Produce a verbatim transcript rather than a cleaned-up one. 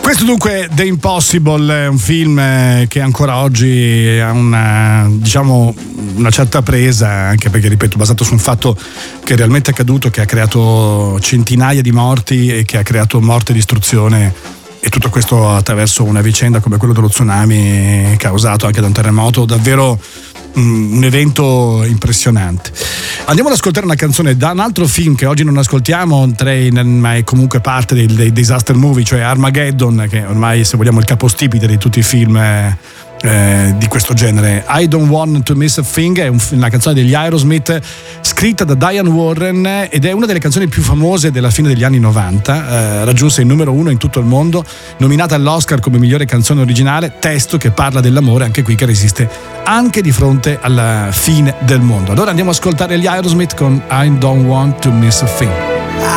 Questo dunque The Impossible è un film che ancora oggi ha una, diciamo, una certa presa, anche perché, ripeto, basato su un fatto che è realmente accaduto, che ha creato centinaia di morti e che ha creato morte e distruzione, e tutto questo attraverso una vicenda come quello dello tsunami causato anche da un terremoto, davvero un evento impressionante. Andiamo ad ascoltare una canzone da un altro film che oggi non ascoltiamo, ma è comunque parte dei, dei disaster movie, cioè Armageddon, che ormai, se vogliamo, il capostipite di tutti i film eh, eh, di questo genere. I Don't Want to Miss a Thing è un, una canzone degli Aerosmith scritta da Diane Warren ed è una delle canzoni più famose della fine degli anni novanta, eh, raggiunse il numero uno in tutto il mondo, nominata all'Oscar come migliore canzone originale, testo che parla dell'amore, anche qui che resiste anche di fronte alla fine del mondo. Allora andiamo ad ascoltare gli Aerosmith con I Don't Want to Miss a Thing.